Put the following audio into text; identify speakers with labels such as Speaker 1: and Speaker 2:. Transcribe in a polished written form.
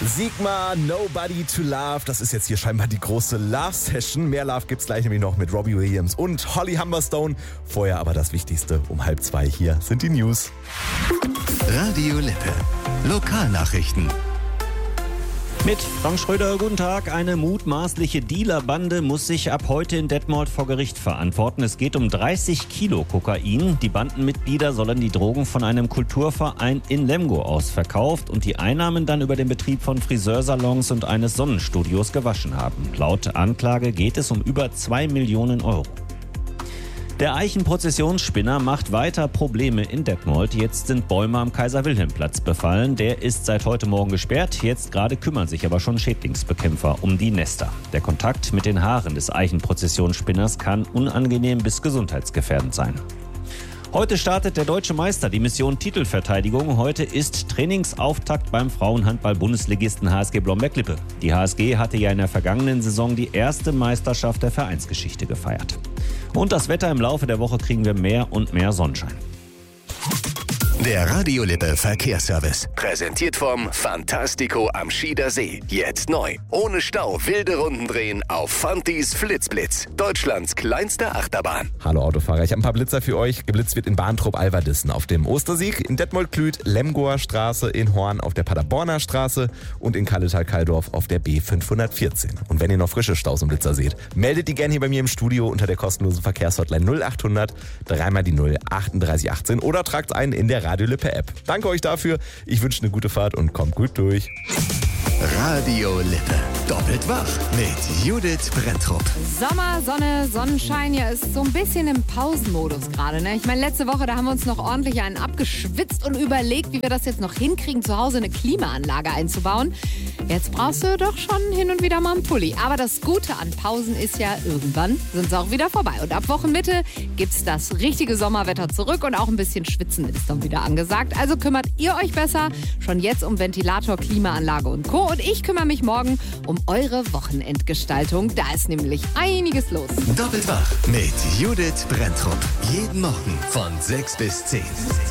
Speaker 1: Sigma, Nobody to Love. Das ist jetzt hier scheinbar die große Love-Session. Mehr Love gibt's gleich nämlich noch mit Robbie Williams und Holly Humberstone. Vorher aber das Wichtigste um 1:30. Hier sind die News.
Speaker 2: Radio Lippe. Lokalnachrichten.
Speaker 3: Mit Frank Schröder, guten Tag. Eine mutmaßliche Dealerbande muss sich ab heute in Detmold vor Gericht verantworten. Es geht um 30 Kilo Kokain. Die Bandenmitglieder sollen die Drogen von einem Kulturverein in Lemgo aus verkauft und die Einnahmen dann über den Betrieb von Friseursalons und eines Sonnenstudios gewaschen haben. Laut Anklage geht es um über 2 Millionen Euro. Der Eichenprozessionsspinner macht weiter Probleme in Detmold. Jetzt sind Bäume am Kaiser-Wilhelm-Platz befallen. Der ist seit heute Morgen gesperrt. Jetzt gerade kümmern sich aber schon Schädlingsbekämpfer um die Nester. Der Kontakt mit den Haaren des Eichenprozessionsspinners kann unangenehm bis gesundheitsgefährdend sein. Heute startet der Deutsche Meister die Mission Titelverteidigung. Heute ist Trainingsauftakt beim Frauenhandball-Bundesligisten HSG Blomberg-Lippe. Die HSG hatte ja in der vergangenen Saison die erste Meisterschaft der Vereinsgeschichte gefeiert. Und das Wetter: im Laufe der Woche kriegen wir mehr und mehr Sonnenschein.
Speaker 2: Der Radio Lippe Verkehrsservice. Präsentiert vom Fantastico am Schieder See. Jetzt neu. Ohne Stau wilde Runden drehen auf Fantis Flitzblitz. Deutschlands kleinste Achterbahn.
Speaker 1: Hallo Autofahrer, ich habe ein paar Blitzer für euch. Geblitzt wird in Bahntrupp-Alverdissen auf dem Ostersieg, in Detmold-Klüt, Lemgoer Straße, in Horn auf der Paderborner Straße und in Kalletal-Kalldorf auf der B514. Und wenn ihr noch frische Staus und Blitzer seht, meldet die gerne hier bei mir im Studio unter der kostenlosen Verkehrshotline 0800 3 die 0 38 18 oder tragt ein in der Radio Lippe App. Danke euch dafür. Ich wünsche eine gute Fahrt und kommt gut durch.
Speaker 2: Radio Lippe. Doppelt wach mit Judith Brenntrup.
Speaker 4: Sommer, Sonne, Sonnenschein, ja, ist so ein bisschen im Pausenmodus gerade, ne? Ich meine, letzte Woche, da haben wir uns noch ordentlich einen abgeschwitzt und überlegt, wie wir das jetzt noch hinkriegen, zu Hause eine Klimaanlage einzubauen. Jetzt brauchst du doch schon hin und wieder mal einen Pulli. Aber das Gute an Pausen ist ja, irgendwann sind sie auch wieder vorbei. Und ab Wochenmitte gibt's das richtige Sommerwetter zurück und auch ein bisschen Schwitzen ist dann wieder angesagt. Also kümmert ihr euch besser schon jetzt um Ventilator, Klimaanlage und Co. Und ich kümmere mich morgen um eure Wochenendgestaltung. Da ist nämlich einiges los.
Speaker 2: Doppelt wach mit Judith Brenntrup. Jeden Morgen von 6 bis 10.